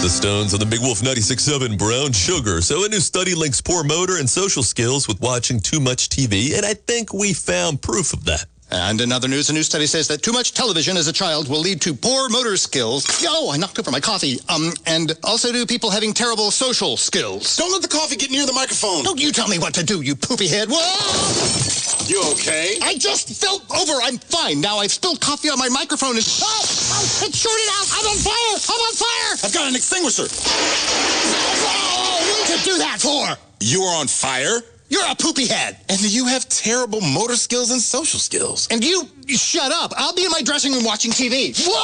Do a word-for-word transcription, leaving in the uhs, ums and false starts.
The Stones on the Big Wolf ninety-six point seven Brown Sugar. So a new study links poor motor and social skills with watching too much T V, and I think we found proof of that. And in other news, a new study says that too much television as a child will lead to poor motor skills. Oh, I knocked over my coffee. Um, and also to people having terrible social skills. Don't let the coffee get near the microphone. Don't you tell me what to do, you poopy head. Whoa! You okay? I just fell over. I'm fine. Now I've spilled coffee on my microphone and... Oh! Oh! It shorted out! I'm on fire! I'm on fire! I've got an extinguisher. Oh, what did you do that for? You are on fire? You're a poopy head. And you have terrible motor skills and social skills. And you, you shut up. I'll be in my dressing room watching T V. Whoa!